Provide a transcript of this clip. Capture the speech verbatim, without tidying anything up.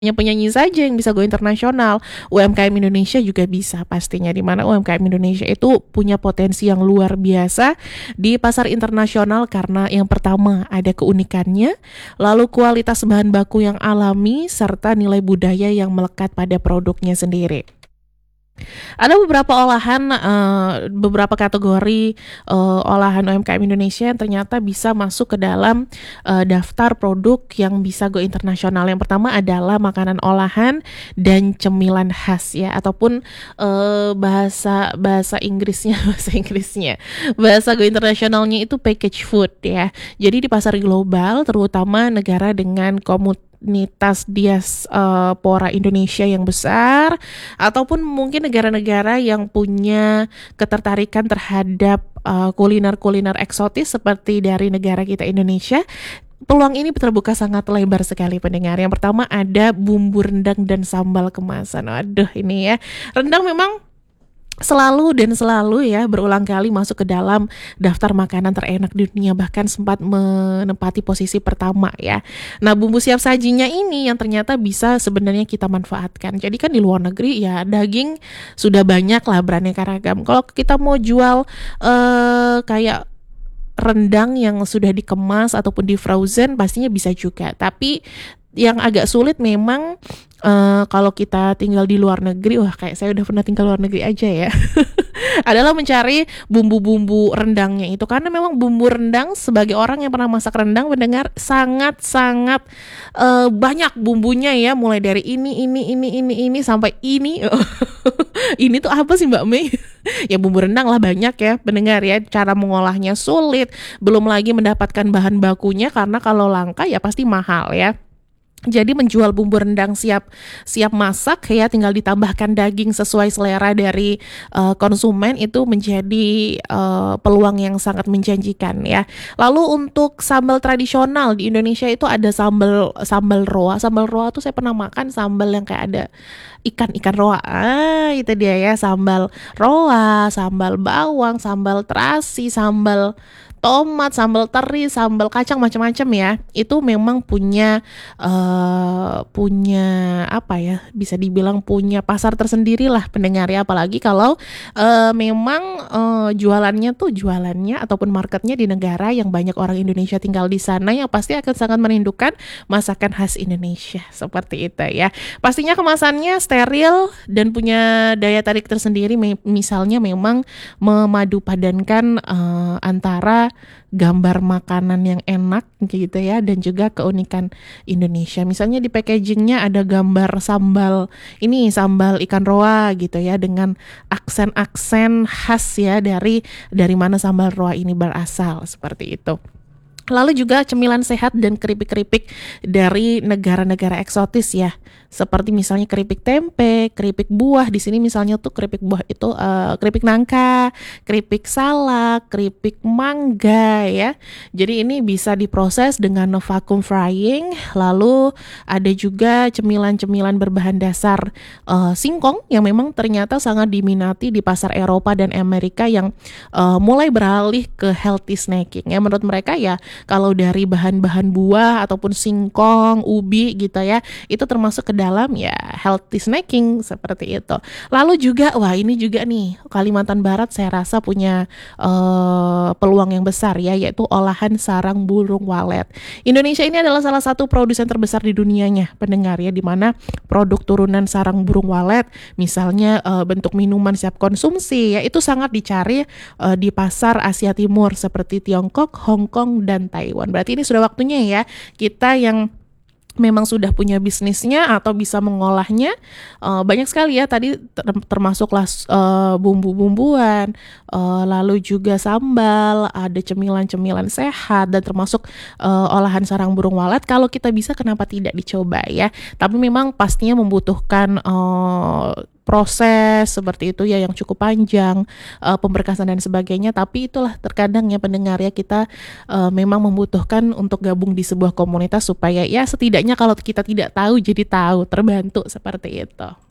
hanya penyanyi saja yang bisa go internasional, U M K M Indonesia juga bisa pastinya, di mana U M K M Indonesia itu punya potensi yang luar biasa di pasar internasional karena yang pertama ada keunikannya, lalu kualitas bahan baku yang alami, serta nilai budaya yang melekat pada produknya sendiri. Ada beberapa olahan, eee, beberapa kategori, eee, olahan U M K M Indonesia yang ternyata bisa masuk ke dalam, eee, daftar produk yang bisa go internasional. Yang pertama adalah makanan olahan dan cemilan khas ya, ataupun, eee, bahasa bahasa Inggrisnya bahasa Inggrisnya, bahasa go internasionalnya itu packaged food ya. Jadi di pasar global, terutama negara dengan komut nitas diaspora Indonesia yang besar, ataupun mungkin negara-negara yang punya ketertarikan terhadap uh, kuliner-kuliner eksotis seperti dari negara kita Indonesia. Peluang ini terbuka sangat lebar sekali pendengar. Yang pertama ada bumbu rendang dan sambal kemasan. Aduh ini ya, rendang memang selalu dan selalu ya berulang kali masuk ke dalam daftar makanan terenak di dunia, bahkan sempat menempati posisi pertama ya. Nah, bumbu siap sajinya ini yang ternyata bisa sebenarnya kita manfaatkan. Jadi kan di luar negeri ya daging sudah banyak lah beraneka ragam. Kalau kita mau jual eh, kayak rendang yang sudah dikemas ataupun di frozen pastinya bisa juga. Tapi yang agak sulit memang Uh, kalau kita tinggal di luar negeri, wah kayak saya udah pernah tinggal luar negeri aja ya, adalah mencari bumbu-bumbu rendangnya itu, karena memang bumbu rendang sebagai orang yang pernah masak rendang mendengar sangat-sangat uh, banyak bumbunya ya, mulai dari ini ini ini ini ini sampai ini ini tuh apa sih Mbak Mei? Ya bumbu rendang lah banyak ya pendengar ya, cara mengolahnya sulit, belum lagi mendapatkan bahan bakunya karena kalau langka ya pasti mahal ya. Jadi menjual bumbu rendang siap siap masak ya, tinggal ditambahkan daging sesuai selera dari uh, konsumen, itu menjadi uh, peluang yang sangat menjanjikan ya. Lalu untuk sambal tradisional di Indonesia itu ada sambal sambal roa. Sambal roa tuh saya pernah makan sambal yang kayak ada ikan-ikan roa. Ah, itu dia ya, sambal roa, sambal bawang, sambal terasi, sambal tomat, sambal teri, sambal kacang, macam-macam ya. Itu memang punya uh, punya apa ya? Bisa dibilang punya pasar tersendiri lah pendengar ya. Apalagi kalau uh, memang uh, jualannya tuh jualannya ataupun marketnya di negara yang banyak orang Indonesia tinggal di sana, yang pasti akan sangat merindukan masakan khas Indonesia seperti itu ya. Pastinya kemasannya steril dan punya daya tarik tersendiri. Misalnya memang memadu padankan uh, antara gambar makanan yang enak gitu ya, dan juga keunikan Indonesia. Misalnya di packagingnya ada gambar sambal, ini sambal ikan roa gitu ya, dengan aksen-aksen khas ya dari dari mana sambal roa ini berasal, seperti itu. Lalu juga cemilan sehat dan keripik-keripik dari negara-negara eksotis ya, seperti misalnya keripik tempe, keripik buah. Di sini misalnya tuh keripik buah itu uh, keripik nangka, keripik salak, keripik mangga ya. Jadi ini bisa diproses dengan vacuum frying. Lalu ada juga cemilan-cemilan berbahan dasar uh, singkong yang memang ternyata sangat diminati di pasar Eropa dan Amerika, yang uh, mulai beralih ke healthy snacking ya. Menurut mereka ya, kalau dari bahan-bahan buah ataupun singkong, ubi gitu ya, itu termasuk ke dalam ya healthy snacking seperti itu. Lalu juga, wah ini juga nih Kalimantan Barat saya rasa punya uh, peluang yang besar ya, yaitu olahan sarang burung walet. Indonesia ini adalah salah satu produsen terbesar di dunianya pendengar ya, di mana produk turunan sarang burung walet, misalnya uh, bentuk minuman siap konsumsi ya, itu sangat dicari uh, di pasar Asia Timur seperti Tiongkok, Hong Kong, dan Taiwan. Berarti ini sudah waktunya ya kita yang memang sudah punya bisnisnya atau bisa mengolahnya, uh, banyak sekali ya tadi, ter- termasuklah uh, bumbu-bumbuan, uh, lalu juga sambal, ada cemilan-cemilan sehat, dan termasuk uh, olahan sarang burung walet. Kalau kita bisa, kenapa tidak dicoba ya? Tapi memang pastinya membutuhkan uh, proses seperti itu ya, yang cukup panjang, uh, pemberkasan dan sebagainya. Tapi itulah terkadang ya pendengar ya, kita uh, memang membutuhkan untuk gabung di sebuah komunitas supaya ya setidaknya kalau kita tidak tahu jadi tahu, terbantu seperti itu.